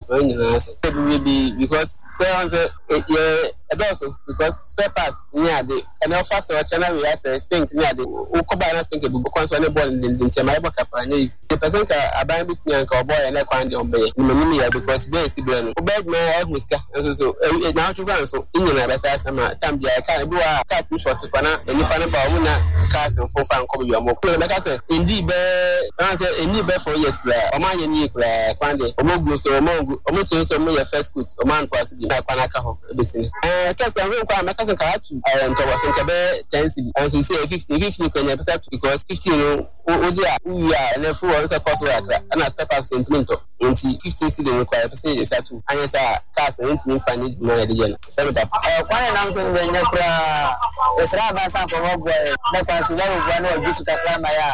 when you answer. It will be because say answer also because spare parts near the and now first channel we have a spink near the Ukobana spink a book on the ball in the Chamaba Capanis. The person a band between a cowboy and a quantity on bay in Manila because they see Bren. Bad man, Mr. So now to run so in the Sama Tambia, I can't do a cat too short to Pana and Panabuna cars and 4 fan copy your more. Like I said, indeed, answer any bear for years, or my unique, Quande, or Mogu, so Omoto, so may a first good, or man for us to be like Panaka. Because I don't quite make us a car to Towason 10 and so say 50 can episode because 15 we are and therefore once a possible and a step up sentimental in 15 city require percentage to and yes, cars and intimate finding money again. One announcement when you the Sravasa for Mogway, the Pascal one of this Maya,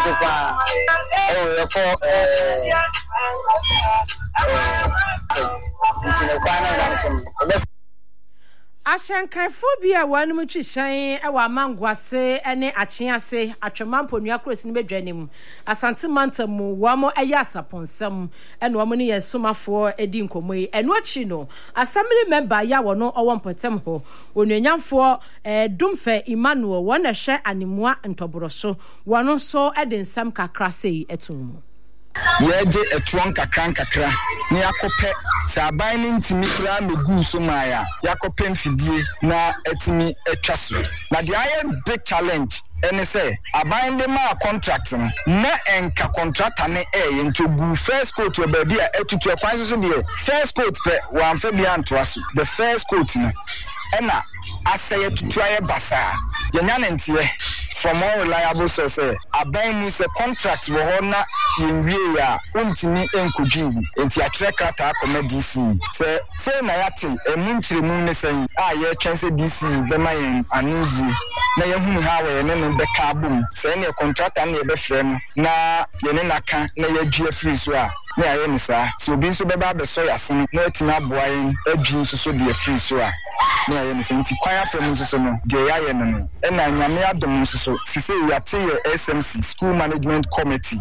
Ashankaifobia one muchi shine ewa mangwase ene achiase atwemampo nua cross ni bedwanim asante mantamu wamo ayasa ponsam ene wamo ne yesomafo edi nkomoi eno achi no assembly member ya wono owompotem ho onuanyamfo Dumfe Emmanuel wona hwe animua ntoboroso wono so edensam kakra sei etumu yeje etwon kakra ni akope saban ni ntimi kra megu so maya yakope mfidie na etimi etwaso na the big challenge ene say aban de ma contract no na enka contractor ne nto gu first coat we baby a etutu ekwan so de first coat pe wan fa bia ntoaso the first coat no ena aseye tutuaye basa yenya ntie from all reliable sources aban mu se contract wo ho na yenwie ya ontini enkodwingu enti akyere krata akoma DC se na yate emu nkyeremu ne sen a ye twense DC be mayen anuzi na yehunu ha we ne be ka bom se ne contractor na be frem na ye ne naka na yadua free so a na aye ne sa so obi nso be ba be so yasene na etima aboayen adwi nso so de free so a na aye ne senti kwan afem nso so no de ya ye no na nyame adom nso so sise yate ye SMC School Management Committee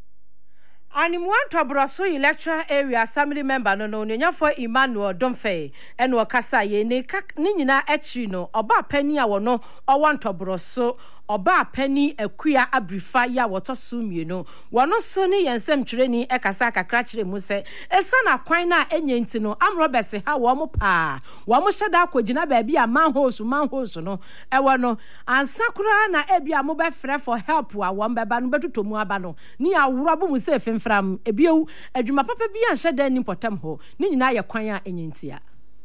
Animuan Tobroso electoral area assembly member no nyanyafo Emmanuel Dumfe ene okasa ye ne nyina echi no oba pani a wono owan Tobroso oba pani akua abrifa ya wotoso mienu wono so ne yensem twireni ekasa kakra kire mu se esa na kwan na enye nti no amrobese ha wo mo pa wo mo hyeda akogina ba bia manhoso no wono ansakura na ebia mo be frɛ for help a wo mbeba no betutomu aba no ni awuro bo mu se fimfram ebiewu adwuma papa bia hyeda ni potam ho ni nyina ye kwan a enye ntia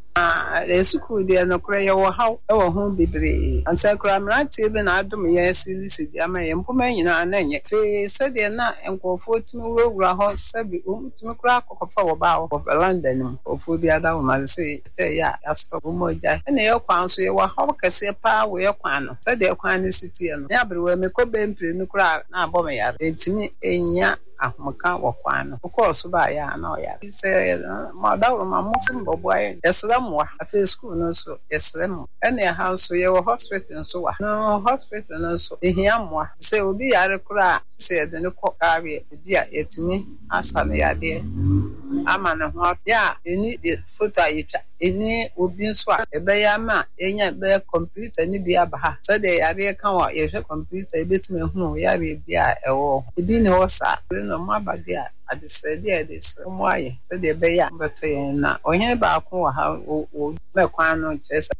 school there no kra ye wo haw e wo ho bebre ansa kra mrante be na adom ye silisi dia ma ye mpoma nyina na nye fe se de na enkofo timi wura ho sabi timi kra kokofa wo ba wo London ofo bi ada wo ma se te ya stop mo ja na ye kwan so ye wo haw kase pa wo ye kwan no se de kwan ni city no ya bre we me ko be mpre mi kra na abo me ya timi enya ahumaka wakwana ukoso ba ya na ya se ma dawo ma musim boboy esramwa afi school no so esram ene house ye wo hospital so wa no hospital no so ehiamwa se obi yare kura se de ne ko kawe bia etimi asana ya de ama ne ho ya eni de photo ayita eni obi nso a ebe ya ma enya be computer ni bia ba ha se de yare kan wa ye hwe computer ebetime hu yare bia ewo ebi ne wo sa no mabadia adisedi this moye said the beya but na onye ba ko wa ha o mekwan no chesa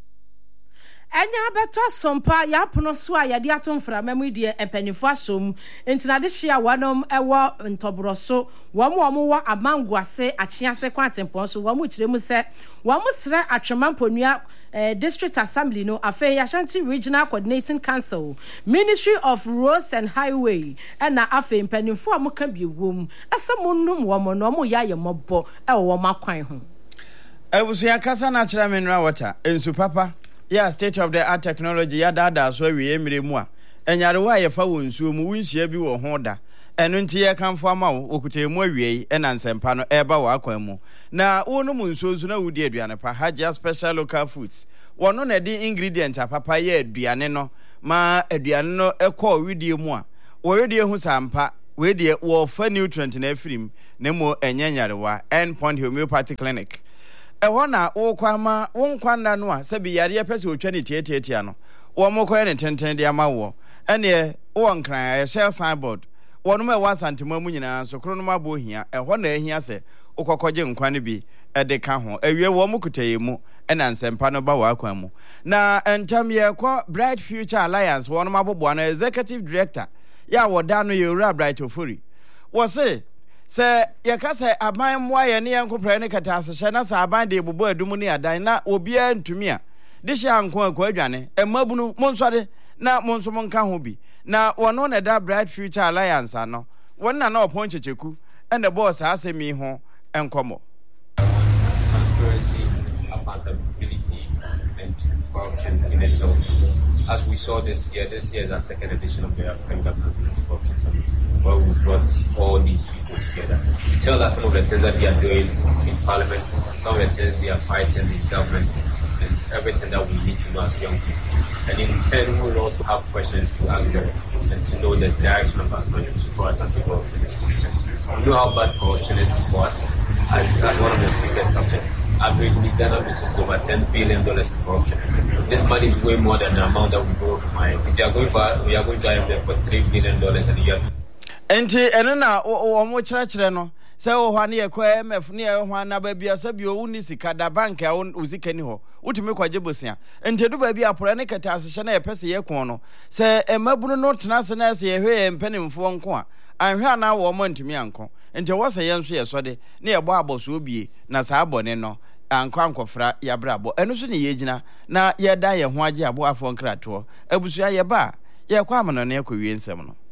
enya beto sompa ya pono so a yade atomfra mamu die empanifo asom entina de hia wanom ewo ntobroso womo wo amangwase achiase kwantempon so womo kiremu se womo sre atwemamponua district assembly no afa Ashanti Regional Coordinating Council Ministry of Roads and Highway na afa empanifo amoka biewom asamonum womo no mo ya yemobbo ewo makwan ho ebusu yakasa na kira mineral water ensu papa ya state of the art technology ya dada so wi emire mu a enyare wa ye fa wonsuo mu wunhia bi wo ho da eno nti ye kanfo ama wo okutemu awie na nsempa no eba wa akwan mu na wonu mu nsuo na wudi aduane pa Haja special local foods wono na di ingredient apapa ye aduane no ma aduane no ekọ widie mu a wo wedie hu sampa we de wo fa nutrient na afirim na mo enyanyarewa Endpoint Homeopathy Clinic na wo kwama won kwanda no a se bi yare pese otwa ne tietietia no wo mo koye ne tenten de ama wo ene wo nkran share signboard wono ma wa santima mu nyina so kro no ma bo hia na ahia se ukokoje nkwane bi de ka ho awie wo mo kutaye mu ena nsempa no ba wa akwan mu na entam ye ko Bright Future Alliance wono ma bobo na executive director ya woda no ye ura Bright Ofori wo se yakase aban mwa ye ne yankopra ne kata asehye na sa aban de bobo adum ne adan na obia ntumi a de hye anko adwane emabunu monsode na monso monka ho bi na wono na da Bright Future Alliance ano wonna na oponchecheku and the boss asemi ho enkomo transparency, accountability and corruption in itself. As we saw this year is our second edition of the African Governance and Corruption Summit, where we brought all these people together to tell us some of the things that they are doing in Parliament, some of the things they are fighting in government, and everything that we need to know as young people. And in turn, we will also have questions to ask them and to know the direction of our country so far as anti-corruption is concerned. We know how bad corruption is for us. As one of the speakers captured, averagely Ghana loses over $10 billion to corruption. This money is way more than the amount that we borrow from IMF. If we are going to IMF for $3 billion and you have. Enti enena o mo kyerɛkyerɛ no sɛ o hwa ne yɛkɔ MF ne yɛ hwa na ba bia sɛ bi o wuni sika da bank a o sika ni hɔ wotumi kwaje bosia enti do ba bia pora ne kata asehye na yɛpɛ sɛ yɛkɔn no sɛ emabunu no tena se na sɛ yɛhwɛ mpanimfo nko a anhwɛ na wo mo ntumi anko enti wo sɛ yɛn so yɛsɔde ne yɛbɔ abɔso obie na saa abɔne no anko ankɔfra yɛabrabɔ ɛno so ne yɛgyina na yɛda yɛ ho agye abo afɔ nkratoɔ abusua yɛba yɛkɔ amano ne yɛkɔ wie nsɛm no